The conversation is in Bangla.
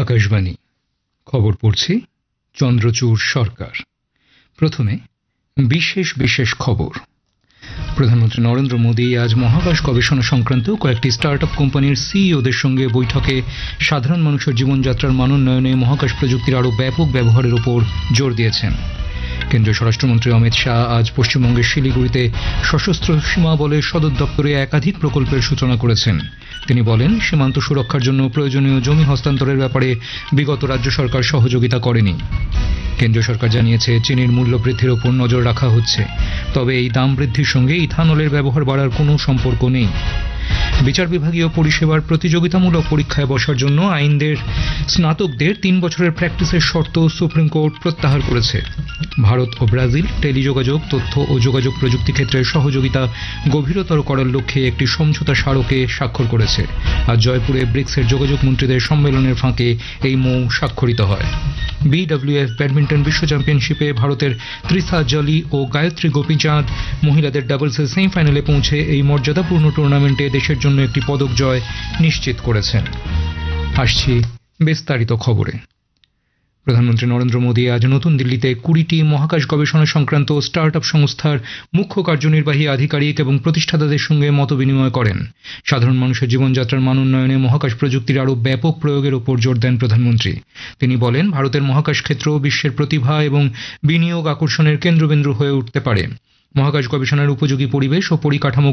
আকাশবাণী খবর পড়ছি চন্দ্রচূড় সরকার। প্রথমে বিশেষ বিশেষ খবর। প্রধানমন্ত্রী নরেন্দ্র মোদী আজ মহাকাশ গবেষণা সংক্রান্ত কয়েকটি স্টার্টআপ কোম্পানির সিইওদের সঙ্গে বৈঠকে সাধারণ মানুষের জীবনযাত্রার মান উন্নয়নে মহাকাশ প্রযুক্তির আরও ব্যাপক ব্যবহারের উপর জোর দিয়েছেন। কেন্দ্রীয় স্বরাষ্ট্রমন্ত্রী অমিত শাহ আজ পশ্চিমবঙ্গের শিলিগুড়িতে সশস্ত্র সীমা বলের সদর দপ্তরে একাধিক প্রকল্পের সূচনা করেছেন। তিনি বলেন, সীমান্ত সুরক্ষার জন্য প্রয়োজনীয় জমি হস্তান্তরের ব্যাপারে বিগত রাজ্য সরকার সহযোগিতা করেনি। কেন্দ্রীয় সরকার জানিয়েছে, চিনির মূল্য বৃদ্ধির ওপর নজর রাখা হচ্ছে, তবে এই দাম বৃদ্ধির সঙ্গে ইথানলের ব্যবহার বাড়ার কোনো সম্পর্ক নেই। বিচার বিভাগীয় পরিষেবার প্রতিযোগিতামূলক পরীক্ষায় বসার জন্য আইনদের স্নাতকদের 3 বছরের প্র্যাকটিসের শর্ত সুপ্রিম কোর্ট প্রত্যাহার করেছে। ভারত ও ব্রাজিল টেলিযোগাযোগ, তথ্য ও যোগাযোগ প্রযুক্তি ক্ষেত্রে সহযোগিতা গভীরতর করার লক্ষ্যে একটি সমঝোতা স্মারকে স্বাক্ষর করেছে। আজ জয়পুরে ব্রিক্সের যোগাযোগ মন্ত্রীদের সম্মেলনের ফাঁকে এই মৌ স্বাক্ষরিত হয়। বিডব্লিউএফ ব্যাডমিন্টন বিশ্ব চ্যাম্পিয়নশিপে ভারতের তৃষা জলি ও গায়ত্রী গোপীচাঁদ মহিলাদের ডাবলসের সেমিফাইনালে পৌঁছে এই মর্যাদাপূর্ণ টুর্নামেন্টে দেশের জন্য একটি পদক জয় নিশ্চিত করেছেন। আসছি বিস্তারিত খবরে। প্রধানমন্ত্রী নরেন্দ্র মোদী আজ নতুন দিল্লিতে 20টি মহাকাশ গবেষণা সংক্রান্ত স্টার্টআপ সংস্থার মুখ্য কার্যনির্বাহী আধিকারিক এবং প্রতিষ্ঠাতাদের সঙ্গে মতবিনিময় করেন। সাধারণ মানুষের জীবনযাত্রার মান উন্নয়নে মহাকাশ প্রযুক্তির আরও ব্যাপক প্রয়োগের উপর জোর দেন প্রধানমন্ত্রী। তিনি বলেন, ভারতের মহাকাশ ক্ষেত্র বিশ্বের প্রতিভা এবং বিনিয়োগ আকর্ষণের কেন্দ্রবিন্দু হয়ে উঠতে পারে। মহাকাশ গবেষণার উপযোগী পরিবেশ ও পরিকাঠামো